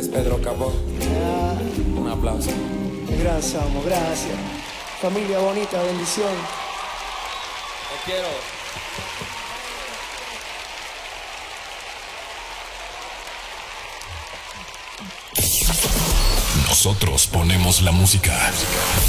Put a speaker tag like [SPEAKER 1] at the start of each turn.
[SPEAKER 1] Pedro Capó. Un aplauso.
[SPEAKER 2] Gracias, amo, gracias. Familia bonita, bendición.
[SPEAKER 1] Te quiero.
[SPEAKER 3] Nosotros ponemos la música.